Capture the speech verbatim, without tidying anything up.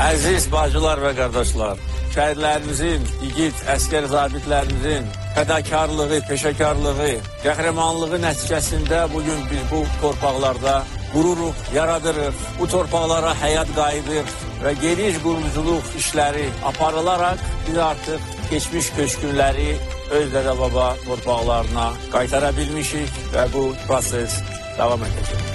Əziz bacılar və qardaşlar, şəhidlərimizin, igid, əskər zabitlərimizin fədakarlığı, peşəkarlığı, qəhrəmanlığı nəticəsində bugün biz bu torpaqlarda qururuq, yaradırıq, bu torpaqlara həyat qayıdır və geniş quruculuq işləri aparılaraq biz artıq keçmiş köçkünləri öz dədə-baba torpaqlarına qaytara bilmişik və bu proses davam edəcək.